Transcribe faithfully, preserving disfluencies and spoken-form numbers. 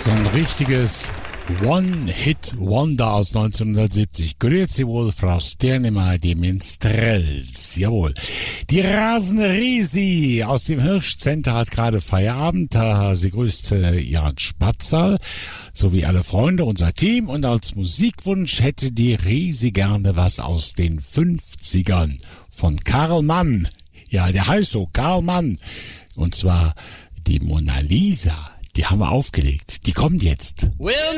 So ein richtiges One-Hit-Wonder aus neunzehnhundertsiebzig. Grüezi wohl, Frau Sternemann, die Minstrels. Jawohl. Die rasende Risi aus dem Hirschcenter hat gerade Feierabend. Sie grüßt äh, ihren Spatzerl sowie alle Freunde, unser Team. Und als Musikwunsch hätte die Risi gerne was aus den fünfzigern von Karl Mann. Ja, der heißt so, Karl Mann. Und zwar die Mona Lisa. Die haben wir aufgelegt. Die kommt jetzt. Will